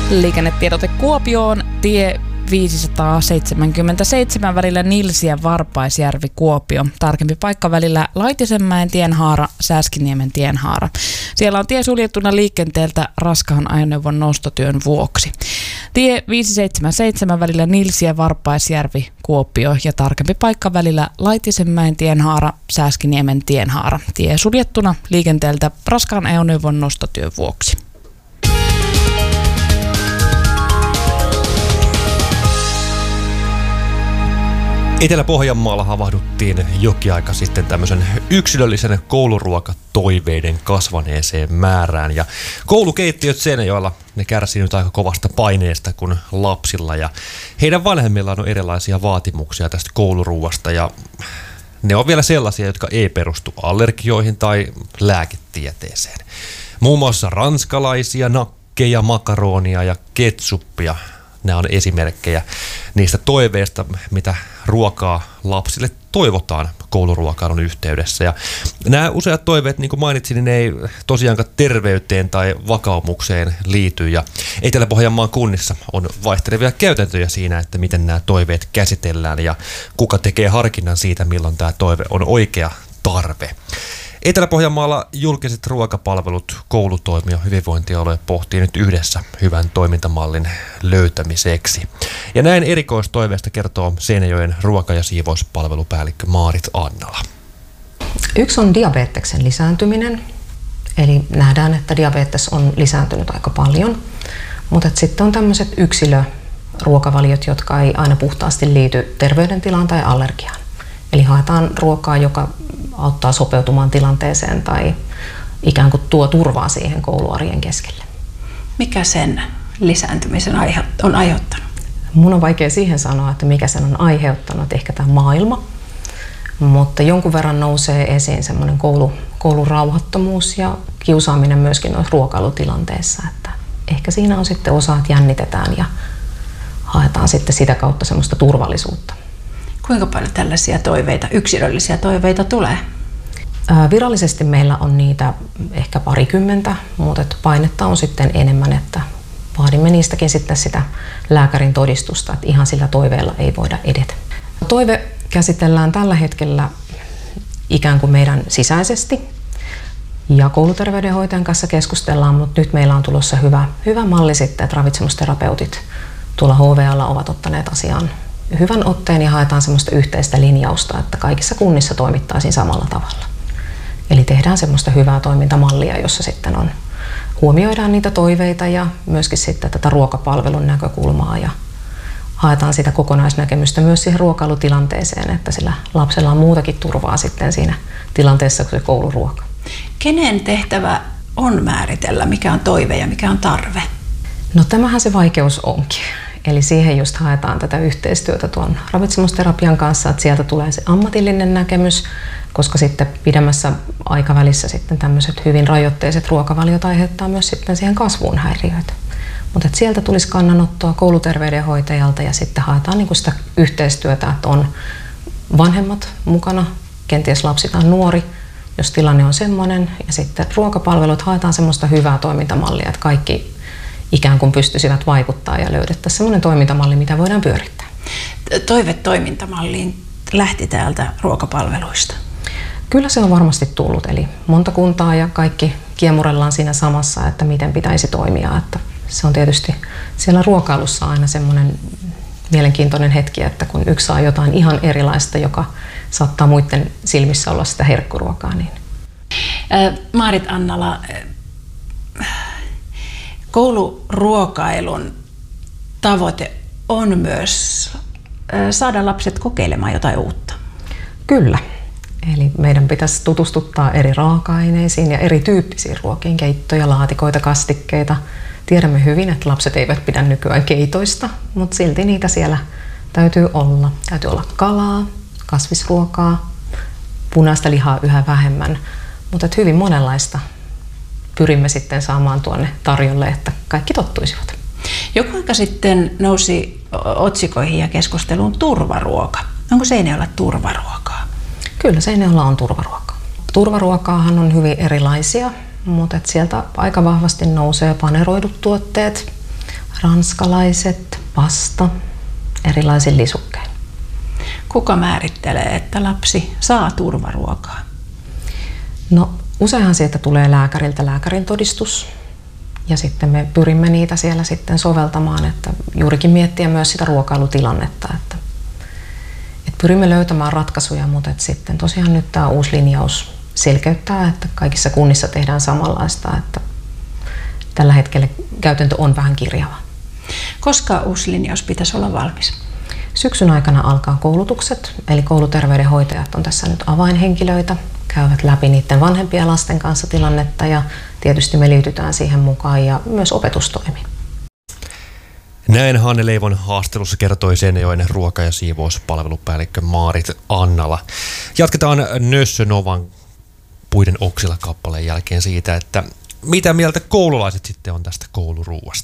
Liikennetiedote Kuopioon, tie 577 välillä Nilsiä Varpaisjärvi Kuopio. Tarkempi paikka välillä Laitisenmäen tienhaara, Sääskiniemen tienhaara. Siellä on tie suljettuna liikenteeltä raskaan ajoneuvon nostotyön vuoksi. Tie 577 välillä Nilsiä Varpaisjärvi Kuopio ja tarkempi paikka välillä Laitisenmäen tienhaara, Sääskiniemen tienhaara. Tie suljettuna liikenteeltä raskaan ajoneuvon nostotyön vuoksi. Etelä-Pohjanmaalla havahduttiin jokin aika sitten tämmöisen yksilöllisen kouluruokatoiveiden kasvaneeseen määrään. Ja koulukeittiöt Seinäjoella, ne kärsii nyt aika kovasta paineesta kuin lapsilla. Ja heidän vanhemmillaan on erilaisia vaatimuksia tästä kouluruuasta. Ja ne on vielä sellaisia, jotka ei perustu allergioihin tai lääketieteeseen. Muun muassa ranskalaisia, nakkeja, makaronia ja ketsuppia. Nämä on esimerkkejä niistä toiveista, mitä ruokaa lapsille toivotaan kouluruokailun yhteydessä. Ja nämä useat toiveet, niin kuin mainitsin, niin ne ei tosiaankaan terveyteen tai vakaumukseen liity. Ja Etelä-Pohjanmaan kunnissa on vaihtelevia käytäntöjä siinä, että miten nämä toiveet käsitellään ja kuka tekee harkinnan siitä, milloin tämä toive on oikea tarve. Etelä-Pohjanmaalla julkiset ruokapalvelut, koulutoimi ja hyvinvointialue pohtii nyt yhdessä hyvän toimintamallin löytämiseksi. Ja näin erikoistoiveesta kertoo Seinäjoen ruoka- ja siivouspalvelupäällikkö Maarit Annala. Yksi on diabeteksen lisääntyminen, eli nähdään, että diabetes on lisääntynyt aika paljon, mutta sitten on tämmöiset yksilöruokavaliot, jotka ei aina puhtaasti liity terveydentilaan tai allergiaan. Eli haetaan ruokaa, joka auttaa sopeutumaan tilanteeseen tai ikään kuin tuo turvaa siihen kouluarjen keskelle. Mikä sen lisääntymisen on aiheuttanut? Mun on vaikea siihen sanoa, että mikä sen on aiheuttanut, ehkä tämä maailma. Mutta jonkun verran nousee esiin semmoinen koulurauhattomuus ja kiusaaminen myöskin noissa ruokailutilanteissa. Että ehkä siinä on sitten osa, että jännitetään ja haetaan sitten sitä kautta semmoista turvallisuutta. Kuinka paljon tällaisia toiveita, yksilöllisiä toiveita tulee? Virallisesti meillä on niitä ehkä parikymmentä, mutta painetta on sitten enemmän, että vaadimme niistäkin sitten sitä lääkärin todistusta, että ihan sillä toiveella ei voida edetä. Toive käsitellään tällä hetkellä ikään kuin meidän sisäisesti ja kouluterveydenhoitajan kanssa keskustellaan, mutta nyt meillä on tulossa hyvä malli sitten, että ravitsemusterapeutit tuolla HVA:lla ovat ottaneet asiaan hyvän otteen ja haetaan semmoista yhteistä linjausta, että kaikissa kunnissa toimittaisiin samalla tavalla. Eli tehdään semmoista hyvää toimintamallia, jossa sitten huomioidaan niitä toiveita ja myöskin sitten tätä ruokapalvelun näkökulmaa ja haetaan sitä kokonaisnäkemystä myös siihen ruokailutilanteeseen, että sillä lapsella on muutakin turvaa sitten siinä tilanteessa kuin se kouluruoka. Kenen tehtävä on määritellä, mikä on toive ja mikä on tarve? No tämähän se vaikeus onkin. Eli siihen just haetaan tätä yhteistyötä tuon ravitsemusterapian kanssa, että sieltä tulee se ammatillinen näkemys, koska sitten pidemmässä aikavälissä sitten tämmöiset hyvin rajoitteiset ruokavaliot aiheuttaa myös sitten siihen kasvuun häiriöitä. Mutta sieltä tulisi kannanottoa kouluterveydenhoitajalta ja sitten haetaan niinku sitä yhteistyötä, että on vanhemmat mukana, kenties lapsi tai nuori, jos tilanne on semmoinen. Ja sitten ruokapalvelut haetaan semmoista hyvää toimintamallia, että kaikki ikään kuin pystyisivät vaikuttaa ja löydettäisiin semmoinen toimintamalli, mitä voidaan pyörittää. Toive toimintamalliin lähti täältä ruokapalveluista. Kyllä se on varmasti tullut, eli monta kuntaa ja kaikki kiemurellaan siinä samassa, että miten pitäisi toimia. Että se on tietysti siellä ruokailussa aina semmoinen mielenkiintoinen hetki, että kun yksi saa jotain ihan erilaista, joka saattaa muiden silmissä olla sitä herkkuruokaa. Niin. Maarit Annala, kouluruokailun tavoite on myös saada lapset kokeilemaan jotain uutta. Kyllä. Eli meidän pitäisi tutustuttaa eri raaka-aineisiin ja erityyppisiin ruokiin, keittoja, laatikoita, kastikkeita. Tiedämme hyvin, että lapset eivät pidä nykyään keitoista, mutta silti niitä siellä täytyy olla. Täytyy olla kalaa, kasvisruokaa, punaista lihaa yhä vähemmän, mutta hyvin monenlaista pyrimme sitten saamaan tuonne tarjolle, että kaikki tottuisivat. Joku aika sitten nousi otsikoihin ja keskusteluun turvaruoka. Onko Seinäjoella turvaruokaa? Kyllä Seinäjoella on turvaruokaa. Turvaruokaahan on hyvin erilaisia, mutta sieltä aika vahvasti nousee paneroidut tuotteet, Ranskalaiset, pasta, erilaisin lisukkein. Kuka määrittelee, että lapsi saa turvaruokaa? No useinhan sieltä tulee lääkäriltä lääkärin todistus ja sitten me pyrimme niitä siellä sitten soveltamaan, että juurikin miettiä myös sitä ruokailutilannetta, että pyrimme löytämään ratkaisuja, mutta sitten tosiaan nyt tämä uusi linjaus selkeyttää, että kaikissa kunnissa tehdään samanlaista, että tällä hetkellä käytäntö on vähän kirjava. Koska uusi linjaus pitäisi olla valmis? Syksyn aikana alkaa koulutukset, eli kouluterveydenhoitajat on tässä nyt avainhenkilöitä, käyvät läpi niiden vanhempien lasten kanssa tilannetta ja tietysti me liitytään siihen mukaan ja myös opetustoimi. Näin Hanne Leivon haastelussa kertoi Seinäjoen ruoka- ja siivouspalvelupäällikkö Maarit Annala. Jatketaan Nössö Novan Puiden oksilla -kappaleen jälkeen siitä, että mitä mieltä koululaiset sitten on tästä kouluruuasta.